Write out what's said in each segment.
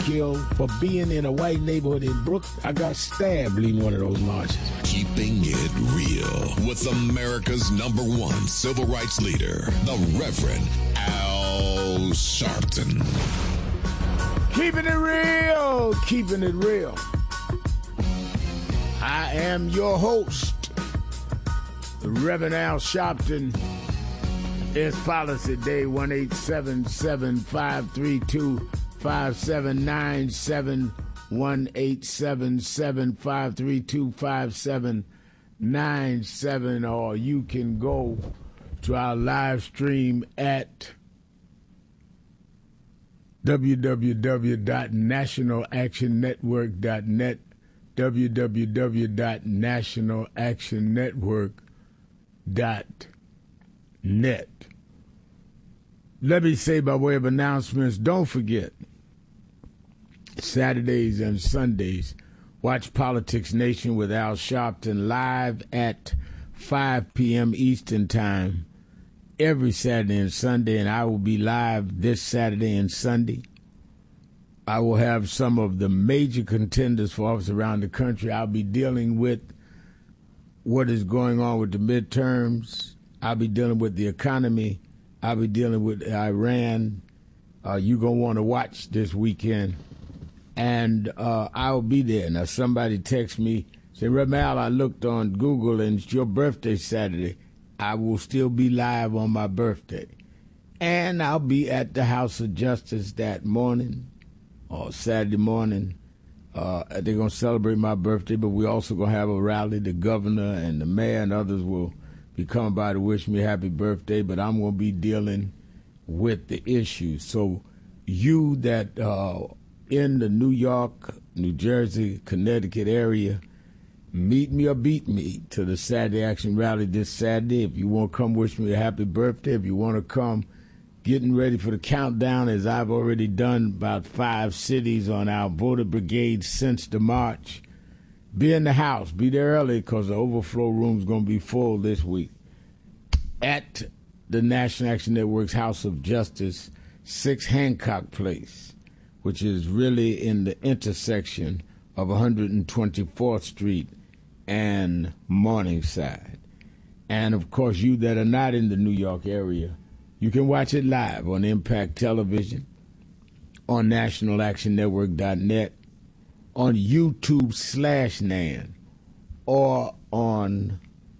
killed for being in a white neighborhood in Brooklyn. I got stabbed leading one of those marches. Keeping it real with America's #1 civil rights leader, the Reverend Al Sharpton. Keeping it real, keeping it real. I am your host, the Reverend Al Sharpton. It's Policy Day 1-877-532-5797, 1-877-532-5797, or you can go to our live stream at www.nationalactionnetwork.net, www.nationalactionnetwork.net. Let me say by way of announcements, don't forget, Saturdays and Sundays, watch Politics Nation with Al Sharpton live at 5 p.m. Eastern Time every Saturday and Sunday, and I will be live this Saturday and Sunday. I will have some of the major contenders for office around the country. I'll be dealing with what is going on with the midterms. I'll be dealing with the economy. I'll be dealing with Iran. You're going to want to watch this weekend. And I'll be there. Now, somebody text me, say, Reverend Al, I looked on Google and it's your birthday Saturday. I will still be live on my birthday. And I'll be at the House of Justice that morning, or Saturday morning. They're going to celebrate my birthday, but we're also going to have a rally. The governor and the mayor and others will be coming by to wish me happy birthday, but I'm going to be dealing with the issues. So you that in the New York, New Jersey, Connecticut area, meet me or beat me to the Saturday Action Rally this Saturday. If you want to come wish me a happy birthday, if you want to come getting ready for the countdown, as I've already done about 5 cities on our voter brigade since the march, be in the house. Be there early because the overflow room's going to be full this week. At the National Action Network's House of Justice, 6 Hancock Place, which is really in the intersection of 124th Street and Morningside. And, of course, you that are not in the New York area, you can watch it live on Impact Television, on nationalactionnetwork.net, on YouTube/NAN, or on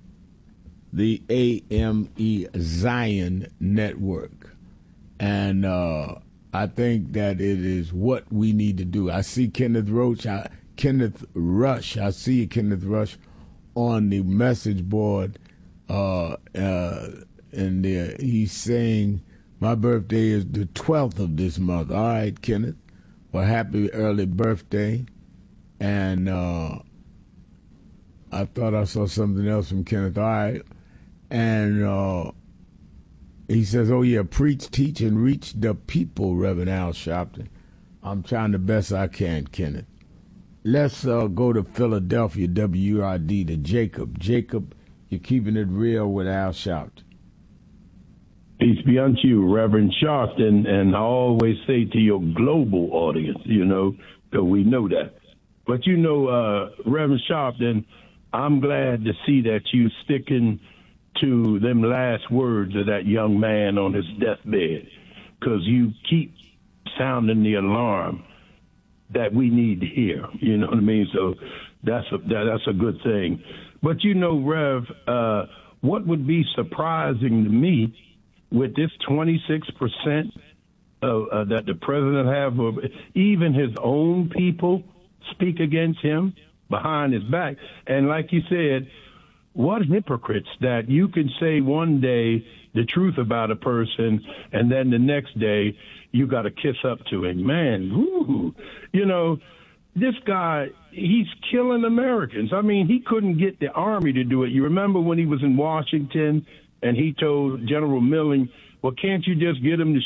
the AME Zion Network. And I think that it is what we need to do. I see Kenneth Rush. I see Kenneth Rush on the message board, and he's saying my birthday is the 12th of this month. All right, Kenneth. Well, happy early birthday. And I thought I saw something else from Kenneth. All right. And he says, oh, yeah, preach, teach, and reach the people, Reverend Al Sharpton. I'm trying the best I can, Kenneth. Let's go to Philadelphia, WRD, to Jacob. Jacob, you're keeping it real with Al Sharpton. Peace be unto you, Reverend Sharpton, and I always say to your global audience, because we know that. But Reverend Sharpton, I'm glad to see that you sticking to them last words of that young man on his deathbed, because you keep sounding the alarm that we need to hear. You know what I mean? So that's a good thing. But Rev, what would be surprising to me with this 26% that the president have, of even his own people speak against him behind his back. And like you said, what hypocrites that you can say one day the truth about a person and then the next day you got to kiss up to him. Man, woo, this guy, he's killing Americans. I mean, he couldn't get the Army to do it. You remember when he was in Washington and he told General Milling, well, can't you just get him to